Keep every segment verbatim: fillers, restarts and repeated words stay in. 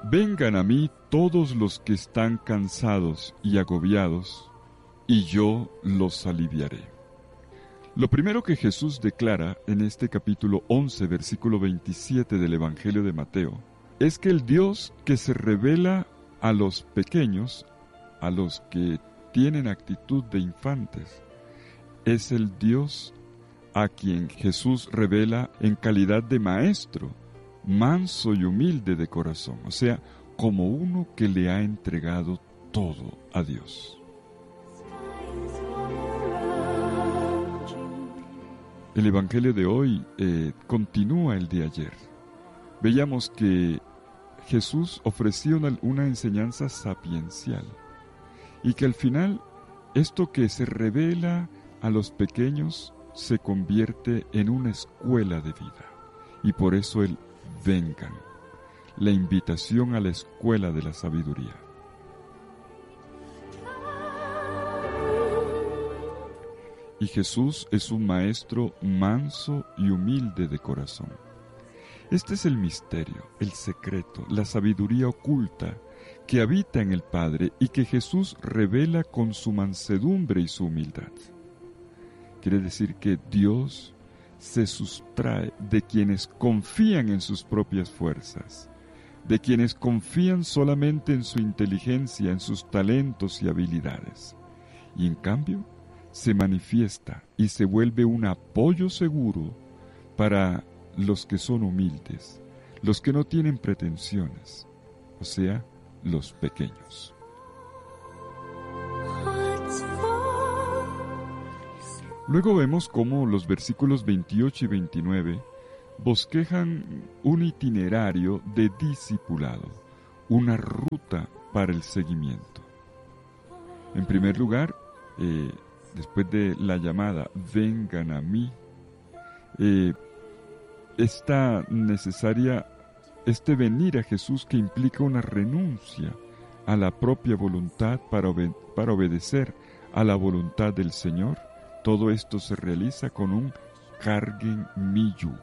Vengan a mí todos los que están cansados y agobiados, y yo los aliviaré. Lo primero que Jesús declara en este capítulo once, versículo veintisiete del Evangelio de Mateo, es que el Dios que se revela a los pequeños, a los que tienen actitud de infantes, es el Dios a quien Jesús revela en calidad de maestro, manso y humilde de corazón, o sea, como uno que le ha entregado todo a Dios. El Evangelio de hoy eh, continúa el de ayer. Veíamos que Jesús ofreció una, una enseñanza sapiencial y que al final esto que se revela a los pequeños se convierte en una escuela de vida. Y por eso el vengan, la invitación a la escuela de la sabiduría. Y Jesús es un maestro manso y humilde de corazón. Este es el misterio, el secreto, la sabiduría oculta que habita en el Padre y que Jesús revela con su mansedumbre y su humildad. Quiere decir que Dios se sustrae de quienes confían en sus propias fuerzas, de quienes confían solamente en su inteligencia, en sus talentos y habilidades. Y en cambio, se manifiesta y se vuelve un apoyo seguro para los que son humildes, los que no tienen pretensiones, o sea, los pequeños. Luego vemos cómo los versículos veintiocho y veintinueve bosquejan un itinerario de discipulado, una ruta para el seguimiento. En primer lugar, eh, después de la llamada, vengan a mí, eh, esta necesaria, este venir a Jesús que implica una renuncia a la propia voluntad para, obed- para obedecer a la voluntad del Señor. Todo esto se realiza con un carguen mi yugo.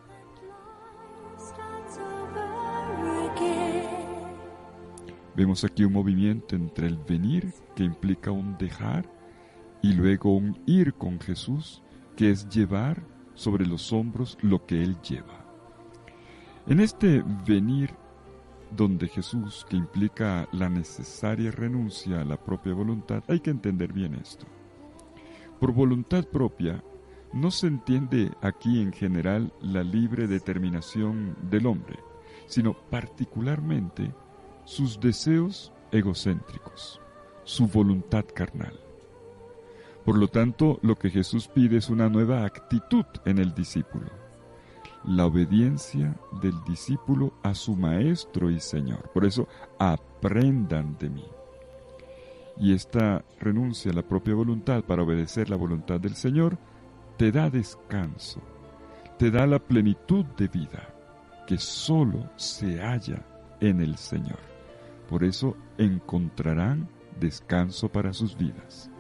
Vemos aquí un movimiento entre el venir, que implica un dejar, y luego un ir con Jesús, que es llevar sobre los hombros lo que Él lleva. En este venir donde Jesús, que implica la necesaria renuncia a la propia voluntad, hay que entender bien esto. Por voluntad propia, no se entiende aquí en general la libre determinación del hombre, sino particularmente sus deseos egocéntricos, su voluntad carnal. Por lo tanto, lo que Jesús pide es una nueva actitud en el discípulo, la obediencia del discípulo a su Maestro y Señor. Por eso, aprendan de mí. Y esta renuncia a la propia voluntad para obedecer la voluntad del Señor te da descanso, te da la plenitud de vida que solo se halla en el Señor. Por eso encontrarán descanso para sus vidas.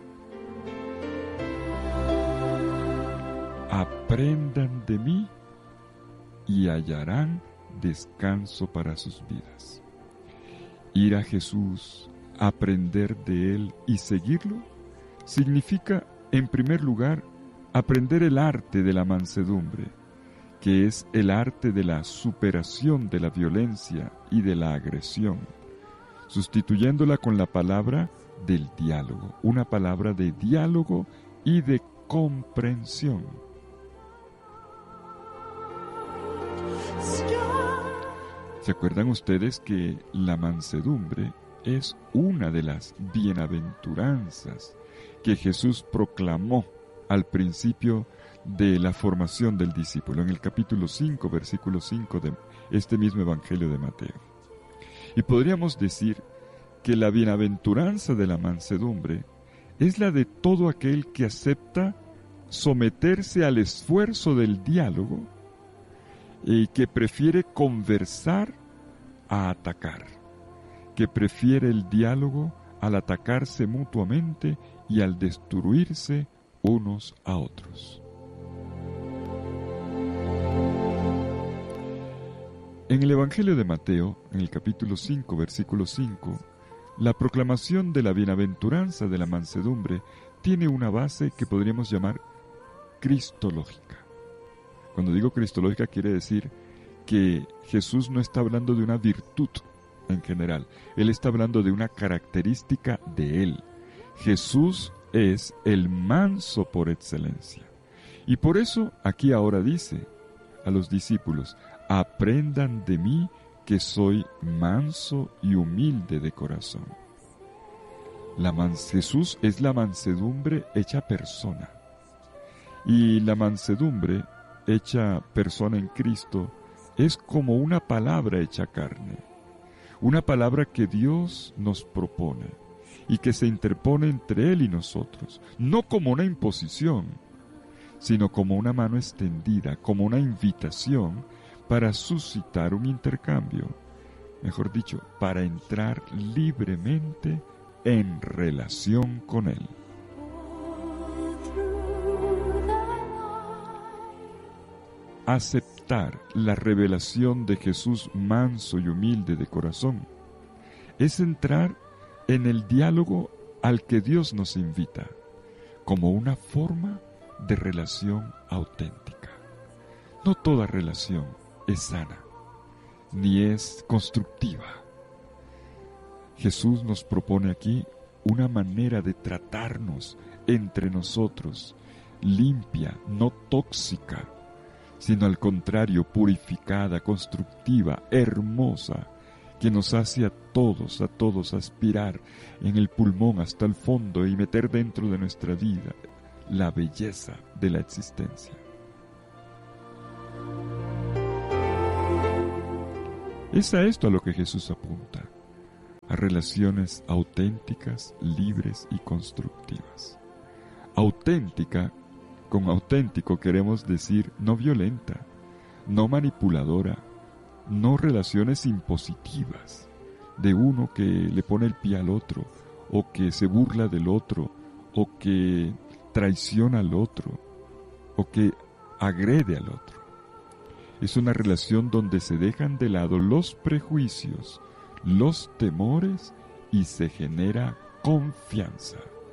Aprendan de mí y hallarán descanso para sus vidas. Ir a Jesús, aprender de Él y seguirlo, significa, en primer lugar, aprender el arte de la mansedumbre, que es el arte de la superación de la violencia y de la agresión, sustituyéndola con la palabra del diálogo, una palabra de diálogo y de comprensión. ¿Se acuerdan ustedes que la mansedumbre es una de las bienaventuranzas que Jesús proclamó al principio de la formación del discípulo, en el capítulo cinco, versículo cinco de este mismo Evangelio de Mateo? Y podríamos decir que la bienaventuranza de la mansedumbre es la de todo aquel que acepta someterse al esfuerzo del diálogo y que prefiere conversar a atacar, que prefiere el diálogo al atacarse mutuamente y al destruirse unos a otros. En el Evangelio de Mateo, en el capítulo cinco, versículo cinco, la proclamación de la bienaventuranza de la mansedumbre tiene una base que podríamos llamar cristológica. Cuando digo cristológica quiere decir que Jesús no está hablando de una virtud en general, Él está hablando de una característica de Él. Jesús es el manso por excelencia. Y por eso aquí ahora dice a los discípulos, aprendan de mí que soy manso y humilde de corazón. La mans- Jesús es la mansedumbre hecha persona. Y la mansedumbre hecha persona en Cristo es como una palabra hecha carne. Una palabra que Dios nos propone y que se interpone entre Él y nosotros, no como una imposición, sino como una mano extendida, como una invitación para suscitar un intercambio, mejor dicho, para entrar libremente en relación con Él. Aceptar la revelación de Jesús manso y humilde de corazón es entrar en el diálogo al que Dios nos invita, como una forma de relación auténtica. No toda relación es sana, ni es constructiva. Jesús nos propone aquí una manera de tratarnos entre nosotros, limpia, no tóxica, sino al contrario, purificada, constructiva, hermosa, que nos hace a todos, a todos aspirar en el pulmón hasta el fondo y meter dentro de nuestra vida la belleza de la existencia. Es a esto a lo que Jesús apunta, a relaciones auténticas, libres y constructivas. Auténtica, con auténtico queremos decir no violenta, no manipuladora, no relaciones impositivas, de uno que le pone el pie al otro, o que se burla del otro, o que traiciona al otro, o que agrede al otro. Es una relación donde se dejan de lado los prejuicios, los temores y se genera confianza.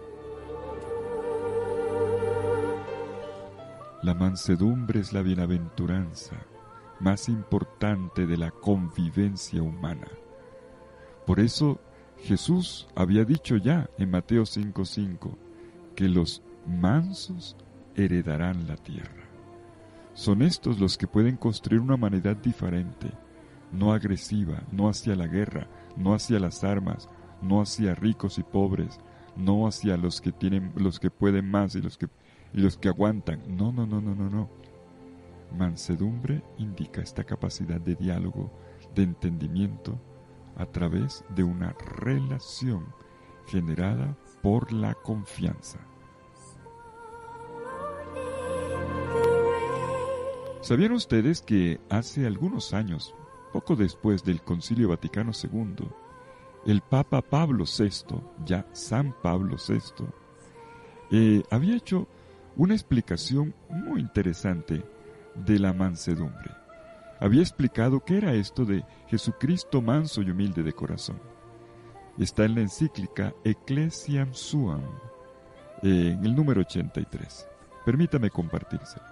La mansedumbre es la bienaventuranza más importante de la convivencia humana. Por eso Jesús había dicho ya en Mateo cinco cinco que los mansos heredarán la tierra. Son estos los que pueden construir una humanidad diferente, no agresiva, no hacia la guerra, no hacia las armas, no hacia ricos y pobres, no hacia los que tienen, los que pueden más y los que y los que aguantan. No, no, no, no, no, no. Mansedumbre indica esta capacidad de diálogo, de entendimiento, a través de una relación generada por la confianza. ¿Sabían ustedes que hace algunos años, poco después del Concilio Vaticano segundo, el Papa Pablo sexto, ya San Pablo sexto, eh, había hecho una explicación muy interesante de la mansedumbre? Había explicado qué era esto de Jesucristo manso y humilde de corazón. Está en la encíclica Ecclesiam Suam, eh, en el número ochenta y tres. Permítame compartírselos.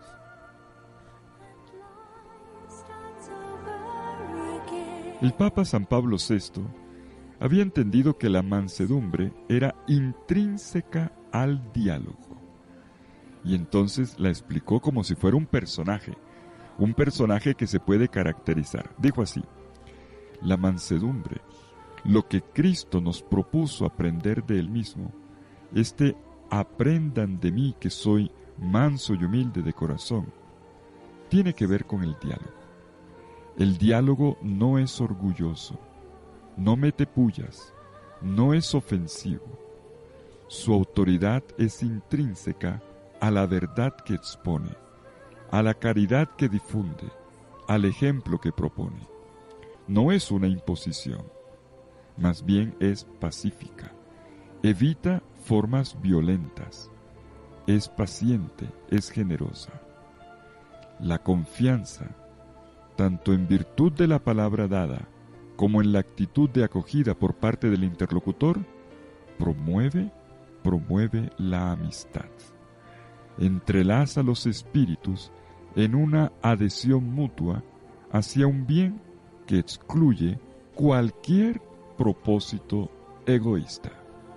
El Papa San Pablo sexto había entendido que la mansedumbre era intrínseca al diálogo. Y entonces la explicó como si fuera un personaje, un personaje que se puede caracterizar. Dijo así: la mansedumbre, lo que Cristo nos propuso aprender de Él mismo, este aprendan de mí que soy manso y humilde de corazón, tiene que ver con el diálogo. El diálogo no es orgulloso, no mete pullas, no es ofensivo. Su autoridad es intrínseca a la verdad que expone, a la caridad que difunde, al ejemplo que propone. No es una imposición, más bien es pacífica. Evita formas violentas, es paciente, es generosa. La confianza tanto en virtud de la palabra dada como en la actitud de acogida por parte del interlocutor, promueve, promueve la amistad. Entrelaza los espíritus en una adhesión mutua hacia un bien que excluye cualquier propósito egoísta.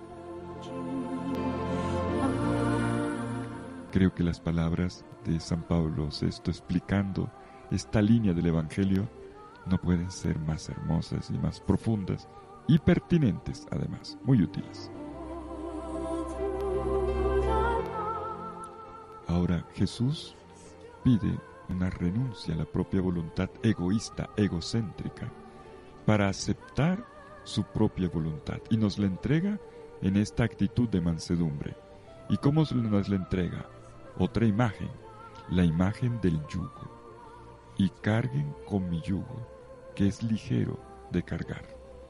Creo que las palabras de San Pablo sexto explicando esta línea del Evangelio no pueden ser más hermosas y más profundas y pertinentes, además, muy útiles. Ahora Jesús pide una renuncia a la propia voluntad egoísta, egocéntrica, para aceptar su propia voluntad, y nos la entrega en esta actitud de mansedumbre. ¿Y cómo nos la entrega? Otra imagen, la imagen del yugo. Y carguen con mi yugo, que es ligero de cargar.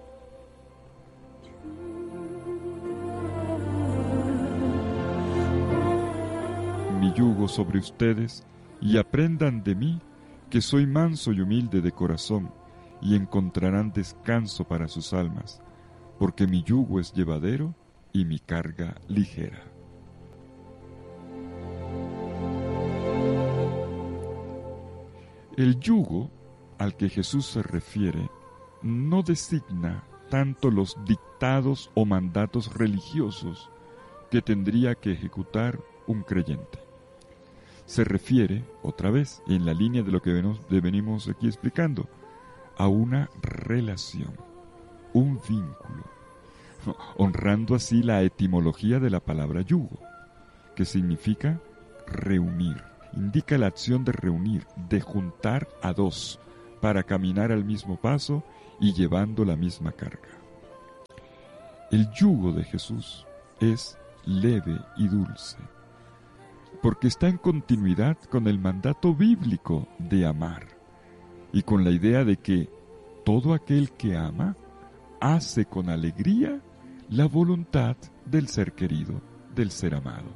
Mi yugo sobre ustedes, y aprendan de mí, que soy manso y humilde de corazón, y encontrarán descanso para sus almas, porque mi yugo es llevadero y mi carga ligera. El yugo al que Jesús se refiere no designa tanto los dictados o mandatos religiosos que tendría que ejecutar un creyente. Se refiere, otra vez, en la línea de lo que venimos aquí explicando, a una relación, un vínculo, honrando así la etimología de la palabra yugo, que significa reunir. Indica la acción de reunir, de juntar a dos, para caminar al mismo paso y llevando la misma carga. El yugo de Jesús es leve y dulce, porque está en continuidad con el mandato bíblico de amar, y con la idea de que todo aquel que ama hace con alegría la voluntad del ser querido, del ser amado.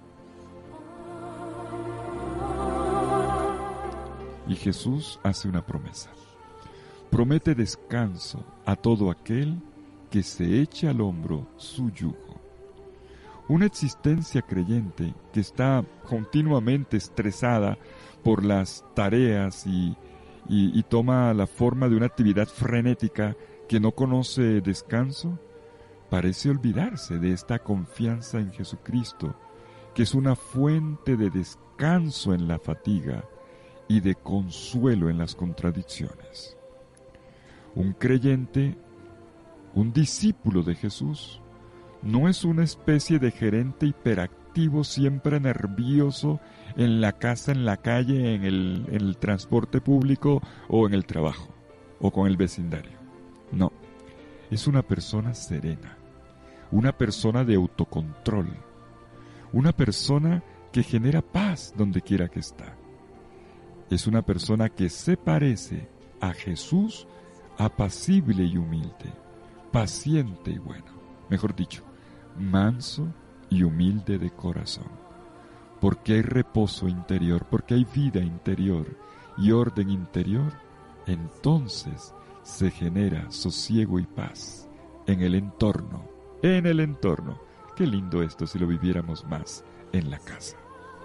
Y Jesús hace una promesa. Promete descanso a todo aquel que se eche al hombro su yugo. Una existencia creyente que está continuamente estresada por las tareas y, y, y toma la forma de una actividad frenética que no conoce descanso, parece olvidarse de esta confianza en Jesucristo, que es una fuente de descanso en la fatiga y de consuelo en las contradicciones. Un creyente, un discípulo de Jesús, no es una especie de gerente hiperactivo siempre nervioso en la casa, en la calle, en el, en el transporte público o en el trabajo o con el vecindario. No, es una persona serena, una persona de autocontrol, una persona que genera paz donde quiera que está. Es una persona que se parece a Jesús, apacible y humilde, paciente y bueno, mejor dicho, manso y humilde de corazón, porque hay reposo interior, porque hay vida interior y orden interior, entonces se genera sosiego y paz en el entorno, en el entorno. Qué lindo esto si lo viviéramos más en la casa.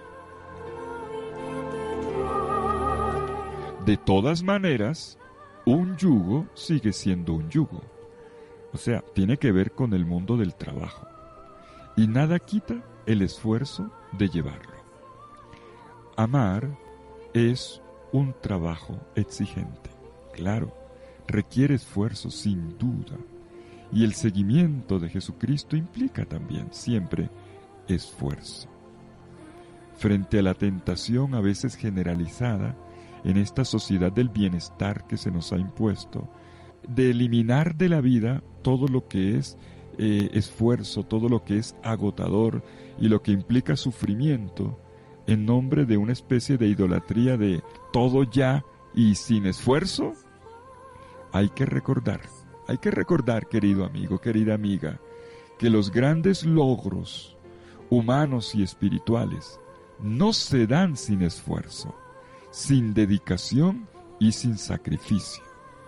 De todas maneras, un yugo sigue siendo un yugo. O sea, tiene que ver con el mundo del trabajo. Y nada quita el esfuerzo de llevarlo. Amar es un trabajo exigente. Claro, requiere esfuerzo sin duda. Y el seguimiento de Jesucristo implica también siempre esfuerzo. Frente a la tentación a veces generalizada en esta sociedad del bienestar que se nos ha impuesto, de eliminar de la vida todo lo que es eh, esfuerzo, todo lo que es agotador y lo que implica sufrimiento, en nombre de una especie de idolatría de todo ya y sin esfuerzo. Hay que recordar, hay que recordar, querido amigo, querida amiga, que los grandes logros humanos y espirituales no se dan sin esfuerzo, sin dedicación y sin sacrificio.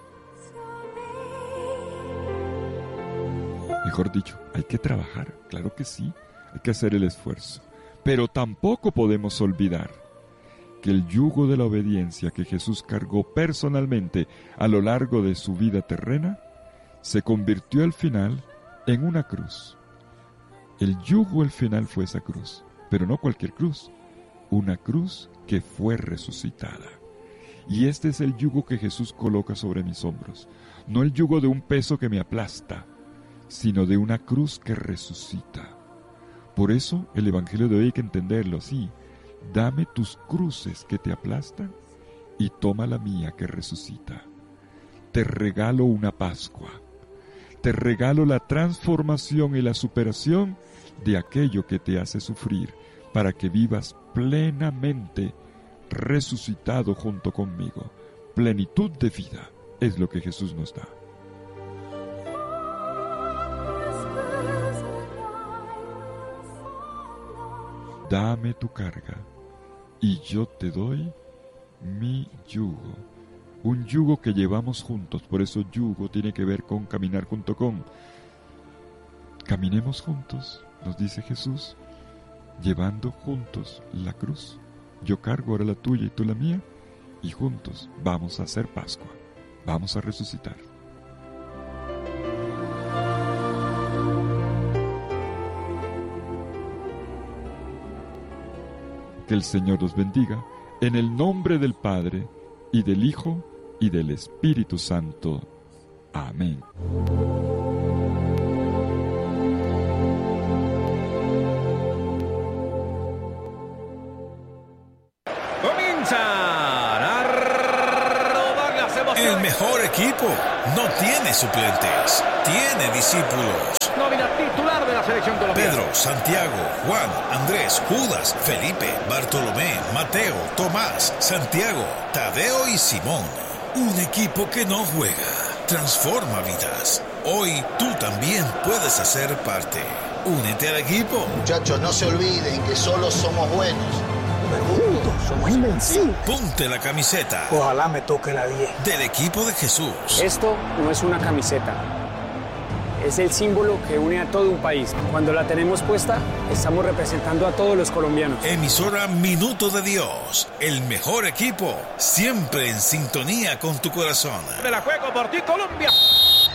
Mejor dicho, hay que trabajar, claro que sí, hay que hacer el esfuerzo. Pero tampoco podemos olvidar que el yugo de la obediencia que Jesús cargó personalmente a lo largo de su vida terrena se convirtió al final en una cruz. El yugo al final fue esa cruz, pero no cualquier cruz, una cruz que fue resucitada. Y este es el yugo que Jesús coloca sobre mis hombros, no el yugo de un peso que me aplasta, sino de una cruz que resucita. Por eso el Evangelio de hoy hay que entenderlo así: dame tus cruces que te aplastan y toma la mía que resucita. Te regalo una Pascua, te regalo la transformación y la superación de aquello que te hace sufrir, para que vivas plenamente resucitado junto conmigo. Plenitud de vida es lo que Jesús nos da. Dame tu carga y yo te doy mi yugo. Un yugo que llevamos juntos, por eso yugo tiene que ver con caminar junto con. Caminemos juntos, nos dice Jesús, llevando juntos la cruz. Yo cargo ahora la tuya y tú la mía, y juntos vamos a hacer Pascua, vamos a resucitar. Que el Señor los bendiga, en el nombre del Padre, y del Hijo, y del Espíritu Santo. Amén. El mejor equipo no tiene suplentes, tiene discípulos. Nómina titular de la selección colombiana. Pedro, Santiago, Juan, Andrés, Judas, Felipe, Bartolomé, Mateo, Tomás, Santiago, Tadeo y Simón. Un equipo que no juega, transforma vidas. Hoy tú también puedes hacer parte. Únete al equipo. Muchachos, no se olviden que solo somos buenos. Pero juntos somos invencibles. Ponte la camiseta. Ojalá me toque la diez. Del equipo de Jesús. Esto no es una camiseta. Es el símbolo que une a todo un país. Cuando la tenemos puesta, estamos representando a todos los colombianos. Emisora Minuto de Dios. El mejor equipo. Siempre en sintonía con tu corazón. Me la juego por ti, Colombia.